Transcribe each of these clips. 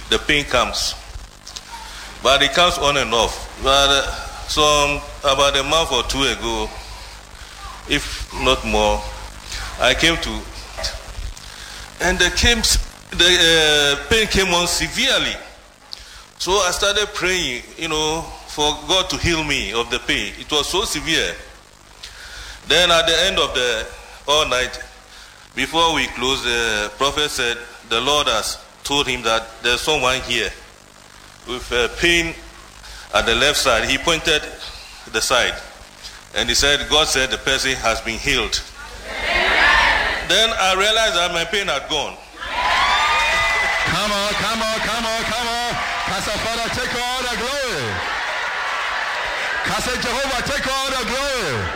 the pain comes. But it comes on and off. But about a month or two ago, if not more, I came to, and the pain came on severely. So I started praying, for God to heal me of the pain. It was so severe. Then at the end of the all night, before we closed, the prophet said the Lord has told him that there's someone here with pain at the left side. He pointed the side, and he said, God said the person has been healed. Amen. Then I realized that my pain had gone. Come on. Pastor Father, take all the glory. Pastor Jehovah, take all the glory.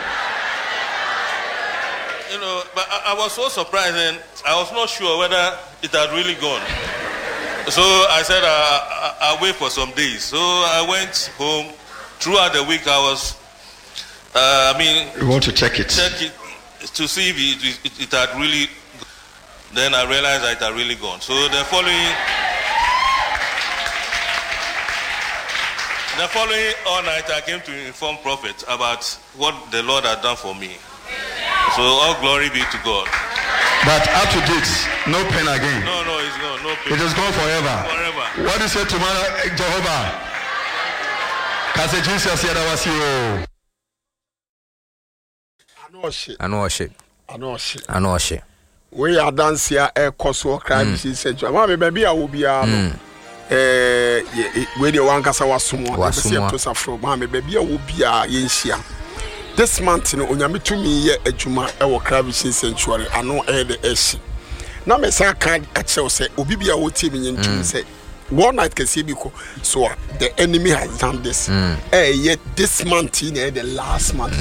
But I was so surprised, and I was not sure whether it had really gone. So I said, I'll wait for some days. So I went home. Throughout the week, I was, you want to check it to see if it had really. Then I realized that it had really gone. So the following all night, I came to inform Prophet about what the Lord had done for me. So all glory be to God. But up to date, no pain again. No, it's gone. No pain. It is gone forever. Forever. What do you say tomorrow, Jehovah? Because Jesus said I was here. I know shit. We are dancing a coso crime. She said, "Mama, baby, I will be where the one casa was someone. To suffer, Mamma, baby, I will be a yensia. This month, Onyami to me, a juma, our Cravish Sanctuary. I know the S. Now, my son can't actually say, Obibia will team in say, one night can see because so the enemy has done this. Yet this month, the last month,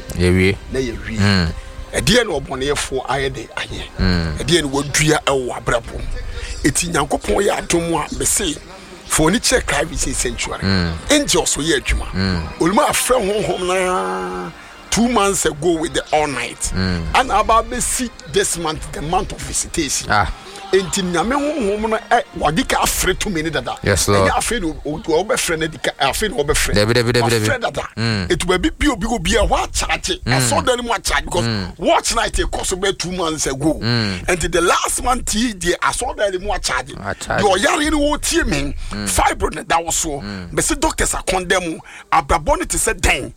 a dear no bonnet for I day. A dear would dear our brabum. It's in Yankopoya to moi, be say. For nature Cravish Sanctuary. Angels so yet, Juma. Ulma from home 2 months ago with the all night. And about the see this month, the month of visitation. Enti nyame honhom no wadika afre to me dada. Yes Lord. Afre do obe frɛ na dika afre no obe frɛ. David. Dada. It will be obi wa charge. I saw them more charge because watch night it cost about 2 months ago. And the last month I saw them more charge. Your yari no tie me fibroid that was so. Me say doctors are condemn abrabonity said den